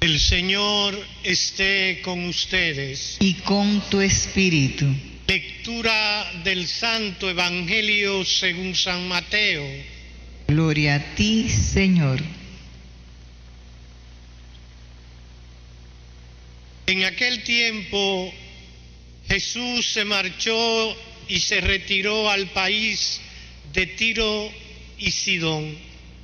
El Señor esté con ustedes. Y con tu espíritu. Lectura del Santo Evangelio según San Mateo. Gloria a ti, Señor. En aquel tiempo Jesús se marchó y se retiró al país de Tiro y Sidón.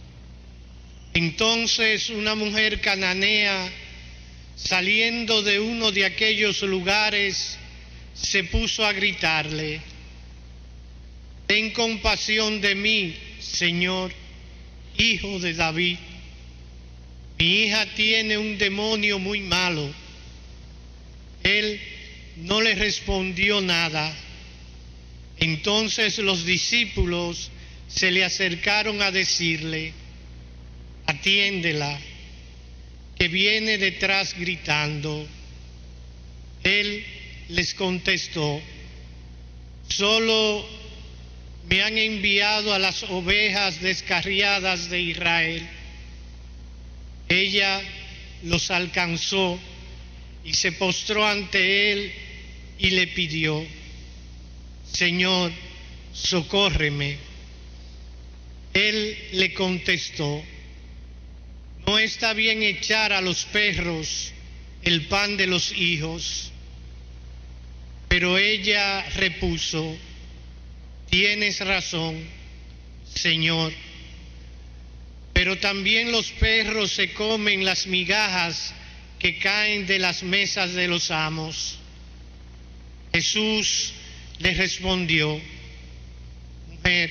Entonces una mujer cananea, saliendo de uno de aquellos lugares, se puso a gritarle: «Ten compasión de mí, Señor, Hijo de David. Mi hija tiene un demonio muy malo». Él no le respondió nada. Entonces los discípulos se le acercaron a decirle: «Atiéndela, que viene detrás gritando». Él les contestó: «Solo me han enviado a las ovejas descarriadas de Israel». Ella los alcanzó y se postró ante él y le pidió: «Señor, socórreme». Él le contestó: «No está bien echar a los perros el pan de los hijos». Pero ella repuso: «Tienes razón, Señor, pero también los perros se comen las migajas que caen de las mesas de los amos». Jesús le respondió: «Mujer,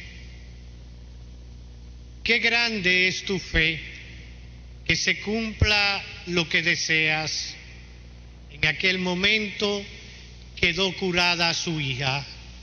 qué grande es tu fe, que se cumpla lo que deseas». En aquel momento quedó curada su hija.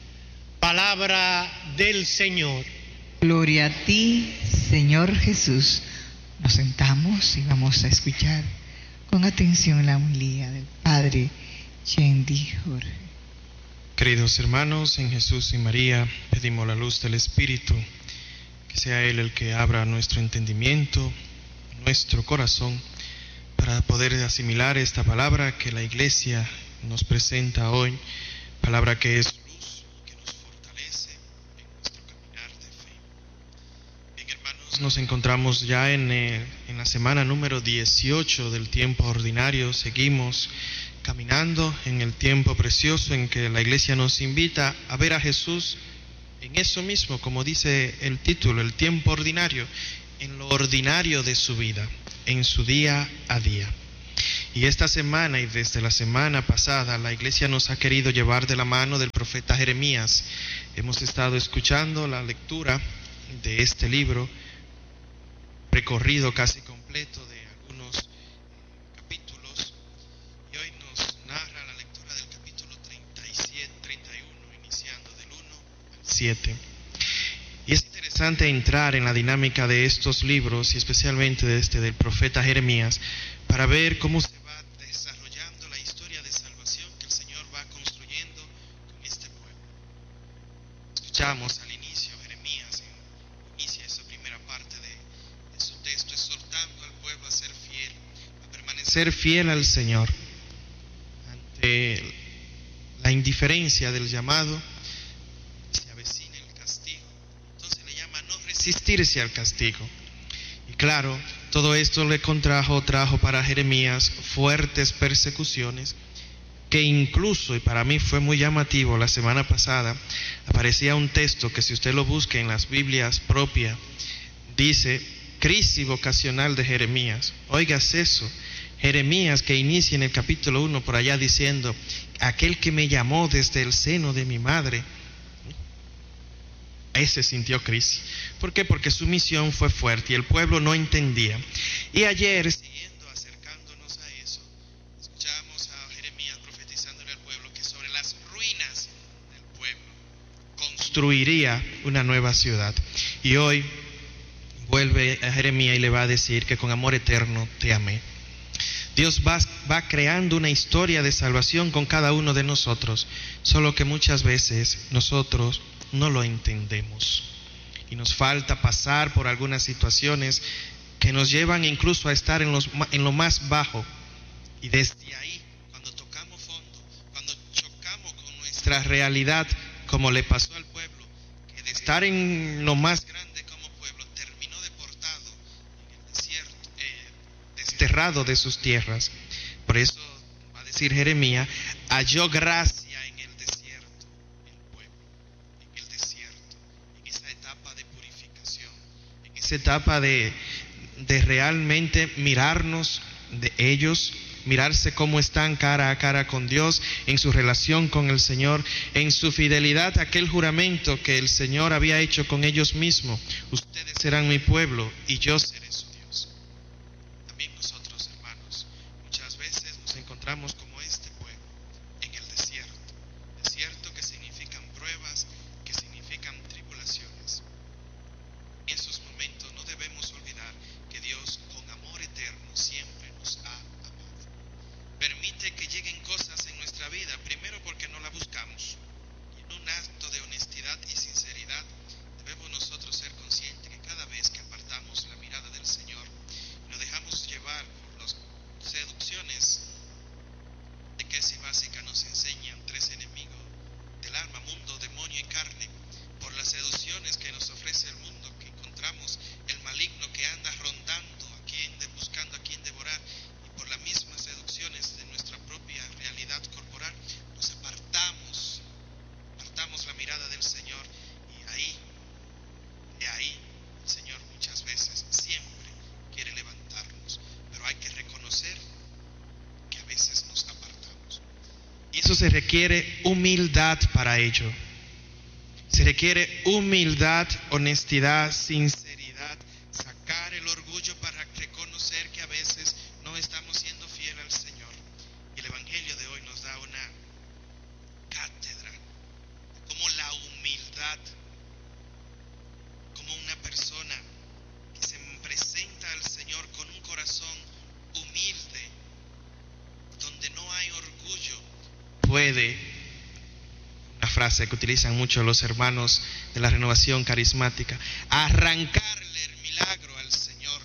Palabra del Señor. Gloria a ti, Señor Jesús. Nos sentamos y vamos a escuchar con atención la homilía del Padre Yendi Jorge. Queridos hermanos, en Jesús y María pedimos la luz del Espíritu, que sea Él el que abra nuestro entendimiento, nuestro corazón, para poder asimilar esta palabra que la Iglesia nos presenta hoy, palabra que es luz, que nos fortalece en nuestro caminar de fe. Bien, hermanos, nos encontramos ya en la semana número 18 del tiempo ordinario. Seguimos caminando en el tiempo precioso en que la Iglesia nos invita a ver a Jesús en eso mismo, como dice el título, el tiempo ordinario, en lo ordinario de su vida, en su día a día. Y esta semana y desde la semana pasada la Iglesia nos ha querido llevar de la mano del profeta Jeremías. Hemos estado escuchando la lectura de este libro, recorrido casi completo de algunos capítulos, y hoy nos narra la lectura del capítulo 31, iniciando del 1 al 7. Y es interesante entrar en la dinámica de estos libros, y especialmente de este del profeta Jeremías, para ver cómo se va desarrollando la historia de salvación que el Señor va construyendo con este pueblo. Escuchamos al inicio Jeremías, inicia esa primera parte de su texto, exhortando al pueblo a ser fiel, a permanecer fiel al Señor. Ante la indiferencia del llamado, se avecina el castigo. Entonces le llama a no resistirse al castigo. Y claro, todo esto trajo para Jeremías fuertes persecuciones, que incluso, y para mí fue muy llamativo, la semana pasada aparecía un texto que, si usted lo busca en las Biblias propias, dice crisis vocacional de Jeremías. Oigas eso, Jeremías, que inicia en el capítulo 1 por allá diciendo: aquel que me llamó desde el seno de mi madre. Ese sintió crisis. ¿Por qué? Porque su misión fue fuerte y el pueblo no entendía. Y ayer, siguiendo, acercándonos a eso, escuchábamos a Jeremías profetizándole al pueblo que sobre las ruinas del pueblo construiría una nueva ciudad. Y hoy vuelve a Jeremías y le va a decir que con amor eterno te amé. Dios va creando una historia de salvación con cada uno de nosotros, solo que muchas veces nosotros no lo entendemos y nos falta pasar por algunas situaciones que nos llevan incluso a estar en lo más bajo. Y desde ahí, cuando tocamos fondo, cuando chocamos con nuestra realidad, como le pasó al pueblo, que de estar en lo más grande como pueblo, terminó deportado en el desierto, desterrado de sus tierras. Por eso va a decir Jeremías, halló gracia en el desierto, el pueblo, en el desierto, en esa etapa de purificación, en esa etapa de realmente mirarnos de ellos, mirarse cómo están cara a cara con Dios, en su relación con el Señor, en su fidelidad a aquel juramento que el Señor había hecho con ellos mismos. Ustedes serán mi pueblo y yo seré su Dios. También nosotros, hermanos, muchas veces nos encontramos como este pueblo, en el desierto. Desierto que significan pruebas, que significan tribulaciones. En esos momentos no debemos olvidar que Dios, con amor eterno, siempre nos ha amado. Permite que lleguen cosas en nuestra vida, primero porque no la buscamos. Y en un acto de honestidad y sinceridad, debemos nosotros ser conscientes que cada vez que apartamos la mirada del Señor y nos dejamos llevar por las seducciones de que si básica nos enseñan tres enemigos del alma, mundo, demonio y carne, por las seducciones que nos ofrece el mundo, que encontramos el maligno que anda rondando buscando a quien devorar, y por las mismas seducciones de nuestra propia realidad corporal, nos apartamos la mirada del Señor, y de ahí el Señor muchas veces siempre quiere levantarnos, pero hay que reconocer que a veces nos apartamos. Y eso se requiere humildad para ello. Se requiere humildad, honestidad, sinceridad, sacar el orgullo para reconocer que a veces no estamos siendo fieles al Señor. Y el Evangelio de hoy nos da una cátedra de cómo la humildad, como una persona que se presenta al Señor con un corazón humilde, donde no hay orgullo, puede, una frase que utilizan mucho los hermanos de la renovación carismática, arrancarle el milagro al Señor,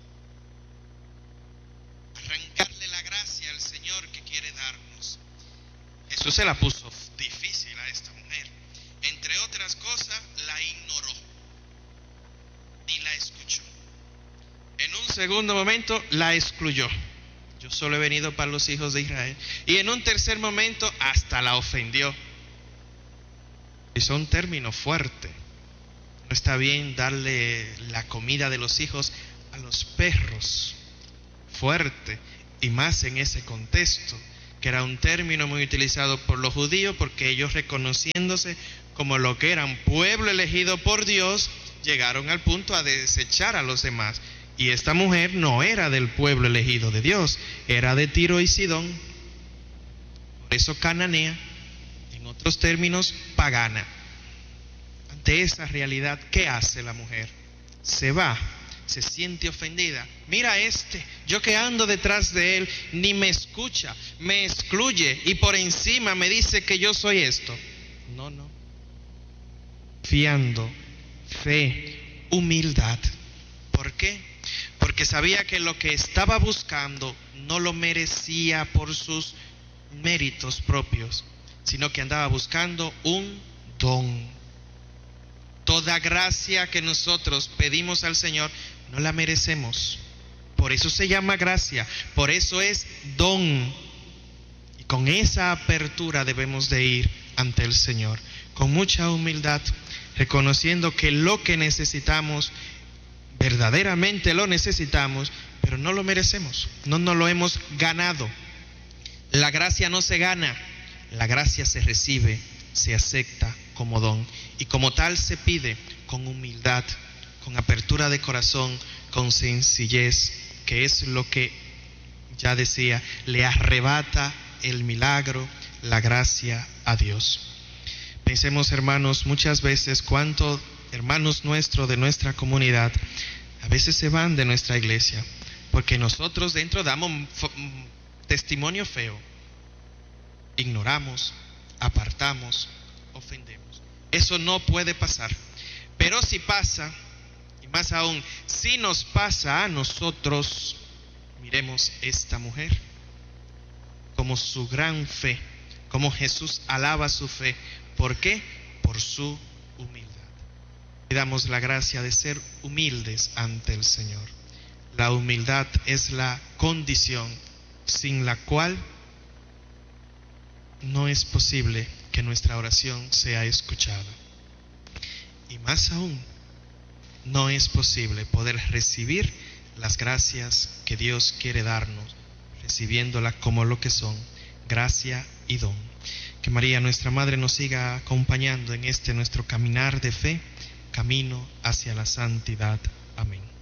arrancarle la gracia al Señor que quiere darnos. Jesús se la puso difícil a esta mujer. Entre otras cosas, la ignoró, ni la escuchó. En un segundo momento, la excluyó. Yo solo he venido para los hijos de Israel. Y en un tercer momento, hasta la ofendió. Hizo un término fuerte. No está bien darle la comida de los hijos a los perros. Fuerte. Y más en ese contexto, que era un término muy utilizado por los judíos, porque ellos, reconociéndose como lo que eran pueblo elegido por Dios, llegaron al punto a desechar a los demás. Y esta mujer no era del pueblo elegido de Dios, era de Tiro y Sidón. Por eso cananea, en otros términos, pagana. Ante esa realidad, ¿qué hace la mujer? Se va, se siente ofendida. Mira yo que ando detrás de él, ni me escucha, me excluye y por encima me dice que yo soy esto. No. Fiando, fe, humildad. ¿Por qué? Porque sabía que lo que estaba buscando no lo merecía por sus méritos propios, sino que andaba buscando un don. Toda gracia que nosotros pedimos al Señor no la merecemos. Por eso se llama gracia, por eso es don. Y con esa apertura debemos de ir ante el Señor, con mucha humildad, reconociendo que lo que necesitamos, verdaderamente lo necesitamos, pero no lo merecemos, no nos lo hemos ganado. La gracia no se gana, la gracia se recibe, se acepta como don, y como tal se pide con humildad, con apertura de corazón, con sencillez, que es lo que ya decía, le arrebata el milagro, la gracia a Dios. Pensemos, hermanos, muchas veces cuántos hermanos nuestros de nuestra comunidad a veces se van de nuestra iglesia porque nosotros dentro damos testimonio feo, ignoramos, apartamos, ofendemos. Eso no puede pasar, pero si pasa, y Más aún, si nos pasa a nosotros, miremos esta mujer, como su gran fe, como Jesús alaba su fe. ¿Por qué? Por su humildad. Pidamos la gracia de ser humildes ante el Señor. La humildad es la condición sin la cual no es posible que nuestra oración sea escuchada. Y más aún, no es posible poder recibir las gracias que Dios quiere darnos, recibiéndolas como lo que son, gracia y don. Que María, nuestra Madre, nos siga acompañando en este nuestro caminar de fe, camino hacia la santidad. Amén.